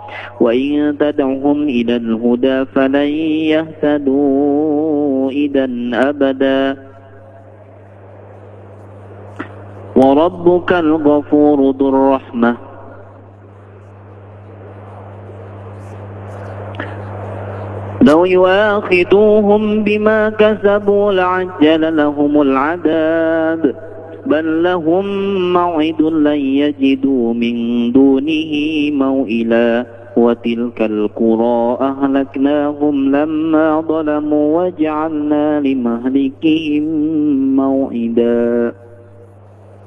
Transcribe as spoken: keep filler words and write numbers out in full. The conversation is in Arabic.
وإن تدعهم إلى الهدى فلن يهتدوا إذا أبدا وربك الغفور ذو الرحمة لو يؤاخذوهم بما كسبوا لعجل لهم العذاب بل لهم موعد لن يجدوا من دونه موئلا وتلك القرى أهلكناهم لما ظلموا وجعلنا لمهلكهم موعدا.